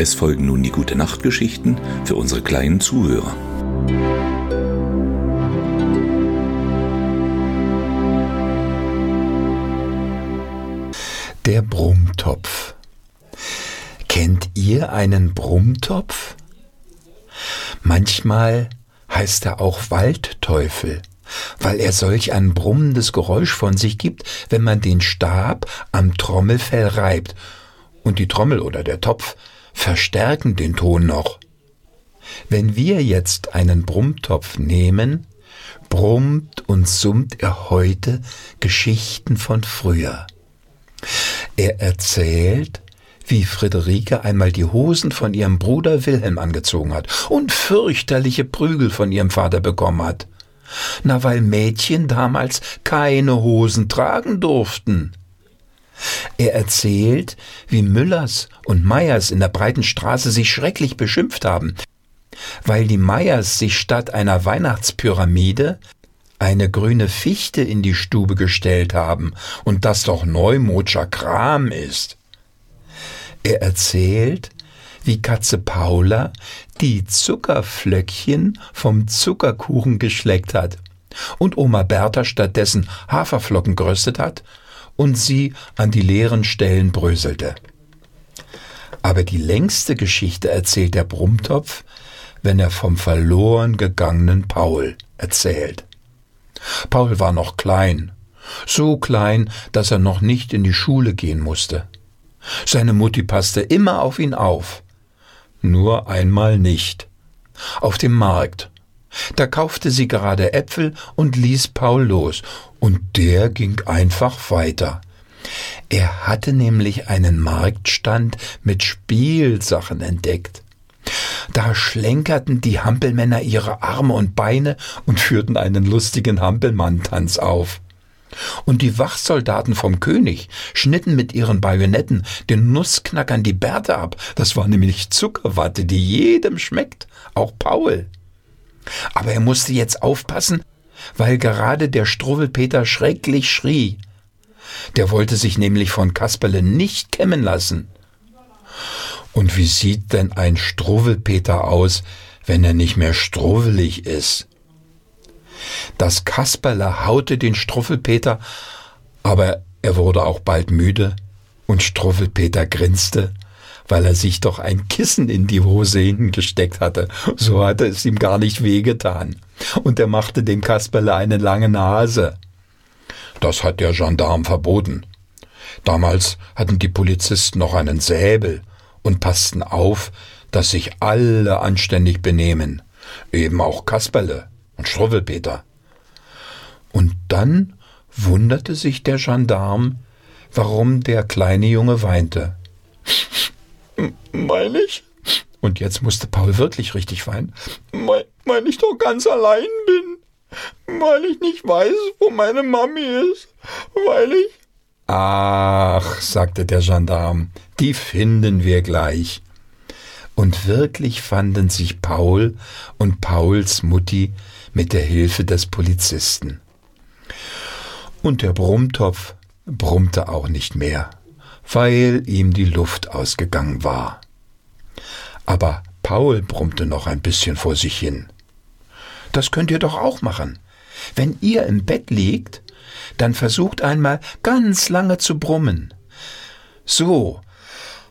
Es folgen nun die Gute-Nacht-Geschichten für unsere kleinen Zuhörer. Der Brummtopf. Kennt ihr einen Brummtopf? Manchmal heißt er auch Waldteufel, weil er solch ein brummendes Geräusch von sich gibt, wenn man den Stab am Trommelfell reibt. Und die Trommel oder der Topf verstärken den Ton noch. Wenn wir jetzt einen Brummtopf nehmen, brummt und summt er heute Geschichten von früher. Er erzählt, wie Friederike einmal die Hosen von ihrem Bruder Wilhelm angezogen hat und fürchterliche Prügel von ihrem Vater bekommen hat. Na, weil Mädchen damals keine Hosen tragen durften. Er erzählt, wie Müllers und Meyers in der breiten Straße sich schrecklich beschimpft haben, weil die Meyers sich statt einer Weihnachtspyramide eine grüne Fichte in die Stube gestellt haben und das doch neumodscher Kram ist. Er erzählt, wie Katze Paula die Zuckerflöckchen vom Zuckerkuchen geschleckt hat und Oma Bertha stattdessen Haferflocken geröstet hat und sie an die leeren Stellen bröselte. Aber die längste Geschichte erzählt der Brummtopf, wenn er vom verloren gegangenen Paul erzählt. Paul war noch klein, so klein, dass er noch nicht in die Schule gehen musste. Seine Mutti passte immer auf ihn auf, nur einmal nicht. Auf dem Markt. Da kaufte sie gerade Äpfel und ließ Paul los, und der ging einfach weiter. Er hatte nämlich einen Marktstand mit Spielsachen entdeckt. Da schlenkerten die Hampelmänner ihre Arme und Beine und führten einen lustigen Hampelmann-Tanz auf. Und die Wachsoldaten vom König schnitten mit ihren Bajonetten den Nussknackern die Bärte ab. Das war nämlich Zuckerwatte, die jedem schmeckt, auch Paul. Aber er musste jetzt aufpassen, weil gerade der Struwwelpeter schrecklich schrie. Der wollte sich nämlich von Kasperle nicht kämmen lassen. Und wie sieht denn ein Struwwelpeter aus, wenn er nicht mehr struwwelig ist? Das Kasperle haute den Struwwelpeter, aber er wurde auch bald müde und Struwwelpeter grinste, weil er sich doch ein Kissen in die Hose hinten gesteckt hatte. So hatte es ihm gar nicht wehgetan. Und er machte dem Kasperle eine lange Nase. Das hat der Gendarm verboten. Damals hatten die Polizisten noch einen Säbel und passten auf, dass sich alle anständig benehmen. Eben auch Kasperle und Struwwelpeter. Und dann wunderte sich der Gendarm, warum der kleine Junge weinte. Weil ich, und jetzt musste Paul wirklich richtig weinen, weil ich doch ganz allein bin, weil ich nicht weiß, wo meine Mami ist, weil ich... Ach, sagte der Gendarm, die finden wir gleich. Und wirklich fanden sich Paul und Pauls Mutti mit der Hilfe des Polizisten. Und der Brummtopf brummte auch nicht mehr, weil ihm die Luft ausgegangen war. Aber Paul brummte noch ein bisschen vor sich hin. Das könnt ihr doch auch machen. Wenn ihr im Bett liegt, dann versucht einmal ganz lange zu brummen. So,